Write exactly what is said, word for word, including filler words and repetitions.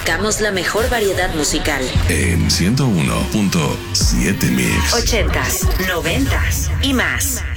Buscamos la mejor variedad musical. En ciento uno punto siete Mix. Ochentas, noventas y más.